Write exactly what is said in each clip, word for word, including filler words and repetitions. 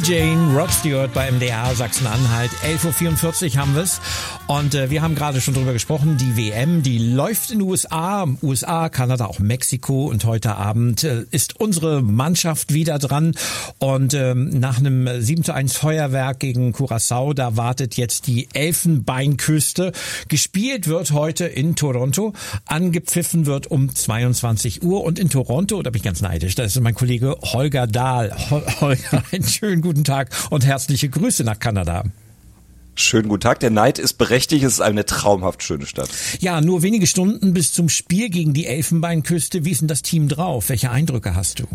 Jane, Rod Stewart bei M D R Sachsen-Anhalt. elf Uhr vierundvierzig haben wir es. Und äh, wir haben gerade schon drüber gesprochen, die W M, die läuft in den U S A, U S A, Kanada, auch Mexiko. Und heute Abend äh, ist unsere Mannschaft wieder dran. Und ähm, nach einem sieben zu eins Feuerwerk gegen Curaçao, da wartet jetzt die Elfenbeinküste. Gespielt wird heute in Toronto. Angepfiffen wird um zweiundzwanzig Uhr. Und in Toronto, da bin ich ganz neidisch, da ist mein Kollege Holger Dahl. Holger, einen schönen guten Tag und herzliche Grüße nach Kanada. Schönen guten Tag. Der Neid ist berechtigt. Es ist eine traumhaft schöne Stadt. Ja, nur wenige Stunden bis zum Spiel gegen die Elfenbeinküste. Wie ist denn das Team drauf? Welche Eindrücke hast du?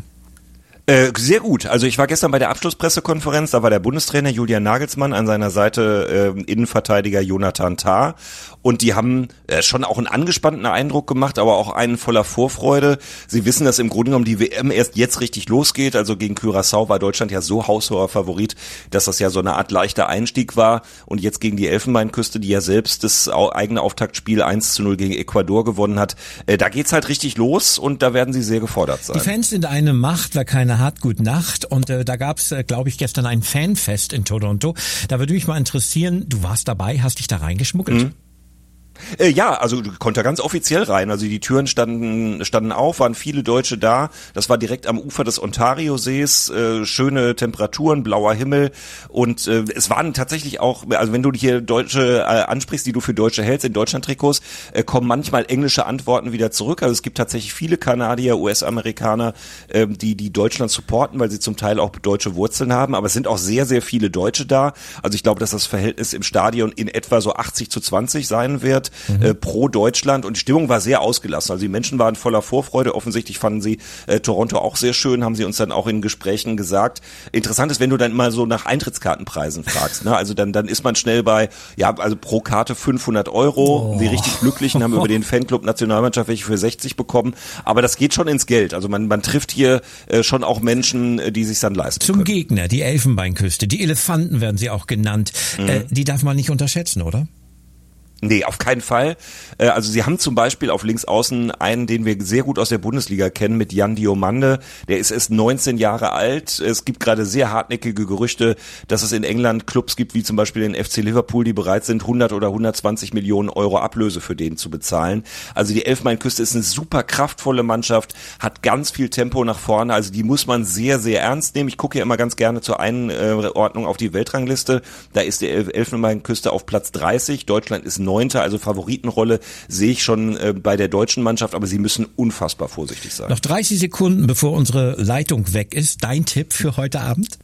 Äh, sehr gut. Also ich war gestern bei der Abschlusspressekonferenz, da war der Bundestrainer Julian Nagelsmann, an seiner Seite äh, Innenverteidiger Jonathan Tah, und die haben äh, schon auch einen angespannten Eindruck gemacht, aber auch einen voller Vorfreude. Sie wissen, dass im Grunde genommen die W M erst jetzt richtig losgeht. Also gegen Curaçao war Deutschland ja so haushoher Favorit, dass das ja so eine Art leichter Einstieg war, und jetzt gegen die Elfenbeinküste, die ja selbst das eigene Auftaktspiel eins zu null gegen Ecuador gewonnen hat, äh, da geht's halt richtig los, und da werden sie sehr gefordert sein. Die Fans sind eine Macht, wer keine hat, gute Nacht. Und äh, da gab's, äh, glaube ich, gestern ein Fanfest in Toronto. Da würde mich mal interessieren, du warst dabei, hast dich da reingeschmuggelt? Mhm. Äh, ja, also du konntest ganz offiziell rein. Also die Türen standen standen auf, waren viele Deutsche da. Das war direkt am Ufer des Ontariosees, äh, schöne Temperaturen, blauer Himmel, und äh, es waren tatsächlich auch, also wenn du hier Deutsche äh, ansprichst, die du für Deutsche hältst in Deutschland-Trikots, äh, kommen manchmal englische Antworten wieder zurück. Also es gibt tatsächlich viele Kanadier, U S-Amerikaner, äh, die die Deutschland supporten, weil sie zum Teil auch deutsche Wurzeln haben. Aber es sind auch sehr, sehr viele Deutsche da. Also ich glaube, dass das Verhältnis im Stadion in etwa so achtzig zu zwanzig sein wird. Mhm. Äh, pro Deutschland, und die Stimmung war sehr ausgelassen. Also die Menschen waren voller Vorfreude. Offensichtlich fanden sie äh, Toronto auch sehr schön, haben sie uns dann auch in Gesprächen gesagt. Interessant ist, wenn du dann mal so nach Eintrittskartenpreisen fragst, ne? Also dann dann ist man schnell bei, ja, also pro Karte fünfhundert Euro. Oh. Die richtig Glücklichen haben über den Fanclub Nationalmannschaft welche für sechzig bekommen. Aber das geht schon ins Geld. Also man man trifft hier äh, schon auch Menschen, die sich dann leisten Zum können. Gegner, die Elfenbeinküste, die Elefanten werden sie auch genannt. Mhm. Äh, die darf man nicht unterschätzen, oder? Nee, auf keinen Fall. Also sie haben zum Beispiel auf links außen einen, den wir sehr gut aus der Bundesliga kennen, mit Jan Diomande. Der ist erst neunzehn Jahre alt. Es gibt gerade sehr hartnäckige Gerüchte, dass es in England Clubs gibt, wie zum Beispiel den F C Liverpool, die bereit sind, hundert oder hundertzwanzig Millionen Euro Ablöse für den zu bezahlen. Also die Elfenbeinküste ist eine super kraftvolle Mannschaft, hat ganz viel Tempo nach vorne. Also die muss man sehr, sehr ernst nehmen. Ich gucke ja immer ganz gerne zur Einordnung auf die Weltrangliste. Da ist die Elfenbeinküste auf Platz dreißig. Deutschland ist Neunter, also Favoritenrolle sehe ich schon äh, bei der deutschen Mannschaft, aber sie müssen unfassbar vorsichtig sein. Noch dreißig Sekunden, bevor unsere Leitung weg ist. Dein Tipp für heute Abend?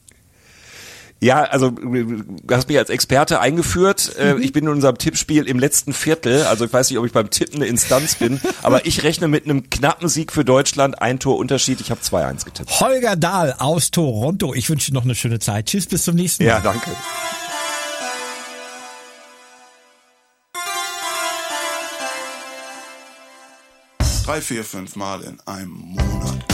Ja, also du hast mich als Experte eingeführt. Mhm. Ich bin in unserem Tippspiel im letzten Viertel, also ich weiß nicht, ob ich beim Tippen eine Instanz bin, aber ich rechne mit einem knappen Sieg für Deutschland, ein Tor Unterschied. Ich habe zwei eins getippt. Holger Dahl aus Toronto. Ich wünsche dir noch eine schöne Zeit. Tschüss, bis zum nächsten Mal. Ja, danke. Drei, vier, fünf Mal in einem Monat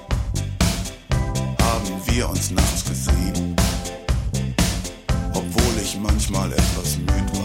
haben wir uns nachts gesehen, obwohl ich manchmal etwas müde war.